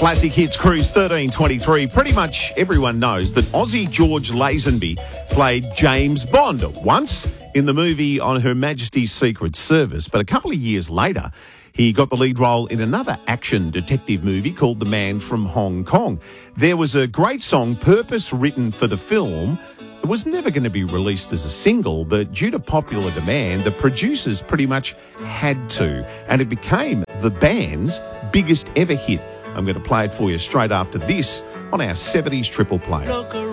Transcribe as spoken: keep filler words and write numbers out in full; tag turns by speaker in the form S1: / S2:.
S1: Classic Hits Cruise thirteen twenty-three. Pretty much everyone knows that Aussie George Lazenby played James Bond once in the movie On Her Majesty's Secret Service, but a couple of years later, he got the lead role in another action detective movie called The Man from Hong Kong. There was a great song, purpose written for the film. It was never going to be released as a single, but due to popular demand, the producers pretty much had to, and it became the band's biggest ever hit. I'm going to play it for you straight after this on our seventies Triple Play.